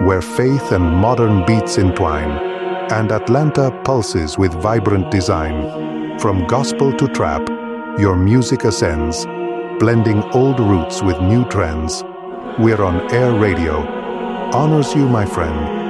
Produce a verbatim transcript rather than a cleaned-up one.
where faith and modern beats entwine, and Atlanta pulses with vibrant design. From gospel to trap, your music ascends, blending old roots with new trends. We're on Air Radio. Honors you, my friend.